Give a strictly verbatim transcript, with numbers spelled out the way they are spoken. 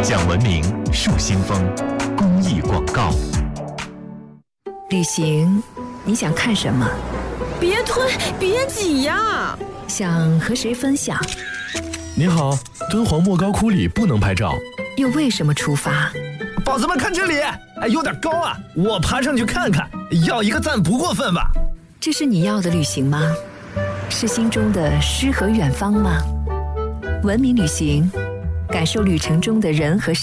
讲文明树新风公益广告。 旅行，你想看什么？ 别推，别挤呀！ 想和谁分享？ 你好，敦煌莫高窟里不能拍照。 又为什么出发？ 宝子们看这里，哎，有点高啊，我爬上去看看，要一个赞不过分吧？ 这是你要的旅行吗？是心中的诗和远方吗？文明旅行，感受旅程中的人和事。